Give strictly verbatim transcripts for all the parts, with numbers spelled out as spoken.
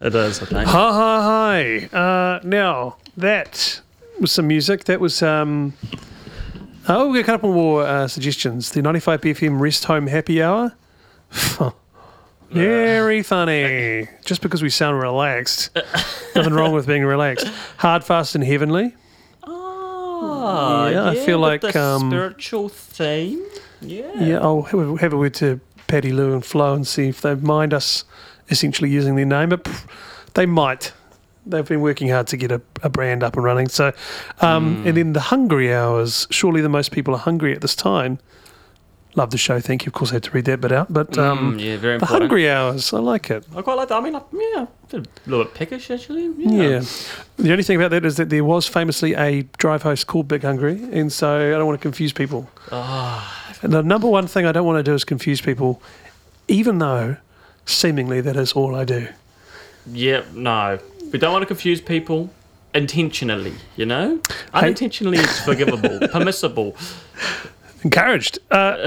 It is, I think. Hi, hi, hi. Uh, now, that was some music. That was... Um, oh, we've got a couple more uh, suggestions. The ninety-five B F M Rest Home Happy Hour. Very funny. Just because we sound relaxed. Nothing wrong with being relaxed. Hard, Fast and Heavenly. Oh, yeah, yeah, I feel with like... the Um, spiritual theme. Yeah. yeah, I'll have a, have a word to Paddy, Lou and Flo and see if they mind us essentially using their name. But pff, they might. They've been working hard to get a, a brand up and running. So, um, Mm. And then the Hungry Hours. Surely the most people are hungry at this time. Love the show, thank you. Of course, I had to read that bit out. But um, Mm, yeah, very the important. Hungry Hours, I like it. I quite like that. I mean, like, yeah, a little bit peckish, actually. Yeah. Yeah. The only thing about that is that there was famously a drive host called Big Hungry, and so I don't want to confuse people. Oh, And the number one thing I don't want to do is confuse people, even though seemingly that is all I do. yeah, no. We don't want to confuse people intentionally, you know? Unintentionally, it's forgivable, permissible. Encouraged. Uh,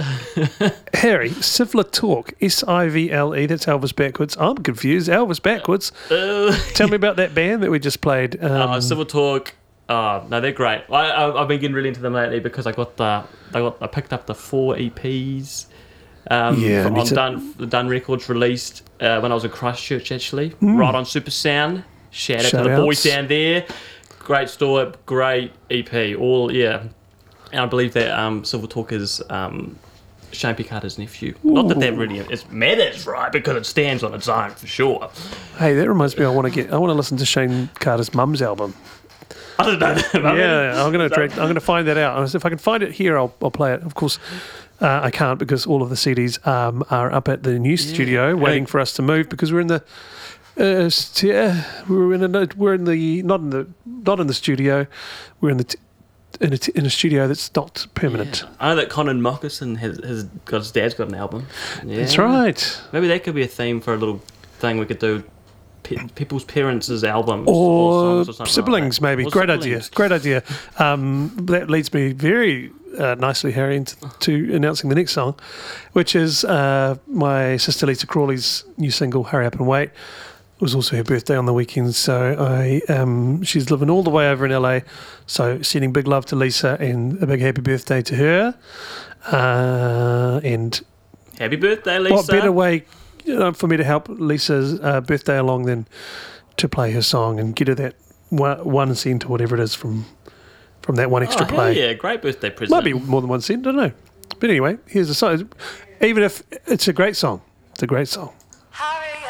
Harry, Sivler Talk, S I V L E, that's Elvis backwards. I'm confused. Elvis backwards. Uh, Tell me about that band that we just played. Um, uh, Civil Talk. Oh, no, they're great. I, I, I've been getting really into them lately because I got the, I got, I picked up the four E Ps. Um, Yeah, from, me on too. Dun, the Dun Records released uh, when I was in Christchurch, actually. Mm. Right on Super Sound. Shout out Shout to the boys outs. down there. Great store, great E P. All, yeah. And I believe that um, Silver Talk is um, Shane P. Carter's nephew. Not that that really it matters, right? Because it stands on its own for sure. hey, that reminds me. I want to get. I want to listen to Shane Carter's mum's album. I don't know. That, Yeah, I'm going to. I'm going to find that out. If I can find it here, I'll, I'll play it. Of course, uh, I can't because all of the C Ds um, are up at the new studio waiting for us to move because we're in the. Uh, st- uh, we're in a, we're in the not in the not in the studio. We're in the. T- In a, t- in a studio that's not permanent. Yeah. I know that Conan Moccasin has, has got his dad's got an album. Yeah. That's right. Maybe that could be a theme for a little thing we could do. Pe- people's parents' albums Or, songs or something siblings, like that. maybe. Or Great siblings. idea. Great idea. Um, that leads me very uh, nicely, Harry, into to announcing the next song, which is uh, my sister Lisa Crawley's new single, Hurry Up and Wait. It was also her birthday on the weekend, so I um, she's living all the way over in L A. So sending big love to Lisa and a big happy birthday to her. Uh, and Happy birthday, Lisa. what better way you know, for me to help Lisa's uh, birthday along than to play her song and get her that one, one cent or whatever it is from from that one extra oh, hell play. yeah, great birthday present. Might be more than one cent, I don't know. But anyway, here's the song. Even if it's a great song, it's a great song.